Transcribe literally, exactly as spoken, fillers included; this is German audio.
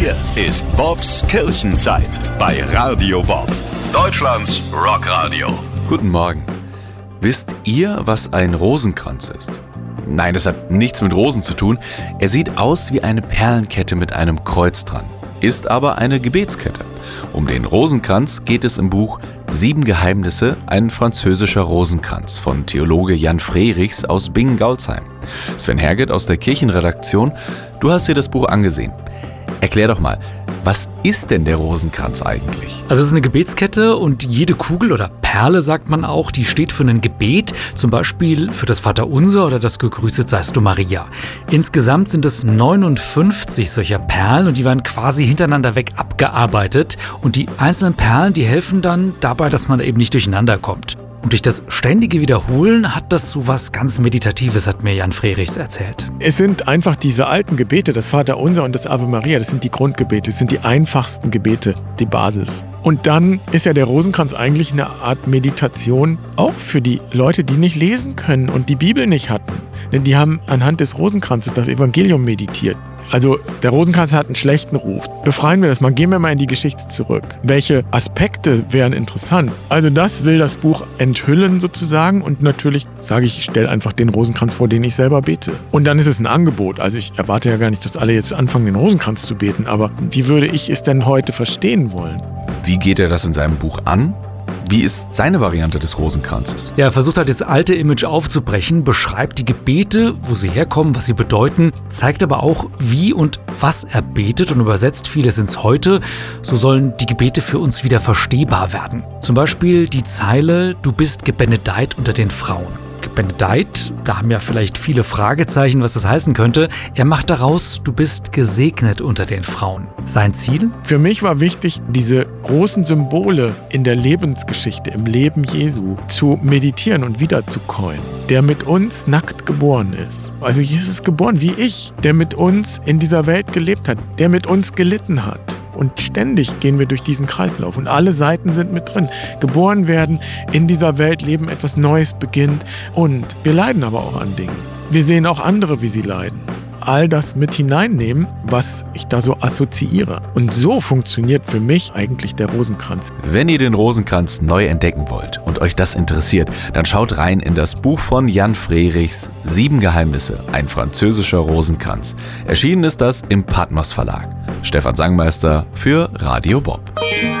Hier ist Bobs Kirchenzeit bei Radio Bob, Deutschlands Rockradio. Guten Morgen. Wisst ihr, was ein Rosenkranz ist? Nein, das hat nichts mit Rosen zu tun. Er sieht aus wie eine Perlenkette mit einem Kreuz dran, ist aber eine Gebetskette. Um den Rosenkranz geht es im Buch Sieben Geheimnisse, ein französischer Rosenkranz von Theologe Jan Frerichs aus Bingen-Gaulsheim. Sven Herget aus der Kirchenredaktion, du hast dir das Buch angesehen. Erklär doch mal, was ist denn der Rosenkranz eigentlich? Also es ist eine Gebetskette und jede Kugel oder Perle, sagt man auch, die steht für ein Gebet, zum Beispiel für das Vaterunser oder das Gegrüßet seist du Maria. Insgesamt sind es neunundfünfzig solcher Perlen und die werden quasi hintereinander weg abgearbeitet. Und die einzelnen Perlen, die helfen dann dabei, dass man eben nicht durcheinander kommt. Und durch das ständige Wiederholen hat das so was ganz Meditatives, hat mir Jan Frerichs erzählt. Es sind einfach diese alten Gebete, das Vaterunser und das Ave Maria, das sind die Grundgebete, das sind die einfachsten Gebete, die Basis. Und dann ist ja der Rosenkranz eigentlich eine Art Meditation, auch für die Leute, die nicht lesen können und die Bibel nicht hatten. Denn die haben anhand des Rosenkranzes das Evangelium meditiert. Also der Rosenkranz hat einen schlechten Ruf. Befreien wir das mal, gehen wir mal in die Geschichte zurück. Welche Aspekte wären interessant? Also das will das Buch enthüllen sozusagen und natürlich sage ich, ich stelle einfach den Rosenkranz vor, den ich selber bete. Und dann ist es ein Angebot. Also ich erwarte ja gar nicht, dass alle jetzt anfangen, den Rosenkranz zu beten, aber wie würde ich es denn heute verstehen wollen? Wie geht er das in seinem Buch an? Wie ist seine Variante des Rosenkranzes? Ja, er versucht halt das alte Image aufzubrechen, beschreibt die Gebete, wo sie herkommen, was sie bedeuten, zeigt aber auch, wie und was er betet und übersetzt vieles ins Heute. So sollen die Gebete für uns wieder verstehbar werden. Zum Beispiel die Zeile, du bist gebenedeit unter den Frauen. Gebenedeit, da haben ja vielleicht viele Fragezeichen, was das heißen könnte. Er macht daraus, du bist gesegnet unter den Frauen. Sein Ziel? Für mich war wichtig, diese großen Symbole in der Lebensgeschichte, im Leben Jesu zu meditieren und wiederzukäuen. Der mit uns nackt geboren ist. Also Jesus ist geboren wie ich, der mit uns in dieser Welt gelebt hat, der mit uns gelitten hat. Und ständig gehen wir durch diesen Kreislauf und alle Seiten sind mit drin. Geboren werden, in dieser Welt leben, etwas Neues beginnt und wir leiden aber auch an Dingen. Wir sehen auch andere, wie sie leiden. All das mit hineinnehmen, was ich da so assoziiere. Und so funktioniert für mich eigentlich der Rosenkranz. Wenn ihr den Rosenkranz neu entdecken wollt und euch das interessiert, dann schaut rein in das Buch von Jan Frerichs Sieben Geheimnisse, ein französischer Rosenkranz. Erschienen ist das im Patmos Verlag. Stefan Sangmeister für Radio Bob.